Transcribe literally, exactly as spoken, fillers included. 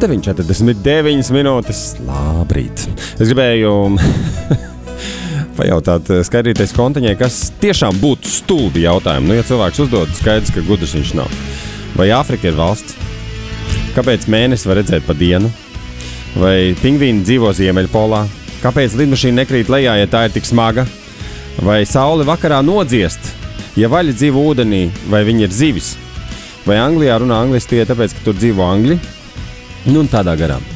deviņi četrdesmit deviņas minūtes. Labrīt. Es gribēju pajautāt skaidrītais kontaņai, kas tiešām būtu stulbi jautājumi. Nu, ja cilvēks uzdod, skaidrs, ka gudrs viņš nav. Vai Āfrika ir valsts? Kāpēc mēnesi var redzēt pa dienu? Vai pingvīni dzīvo Ziemeļpolā? Kāpēc lidmašīna nekrīt lejā, ja tā ir tik smaga? Vai saule vakarā nodziest? Ja vaļi dzīvo ūdenī, vai viņi ir zivis? Vai Anglijā runā angliski tikai tāpēc, ka tur dzīvo angļi? Nu un tādā garām.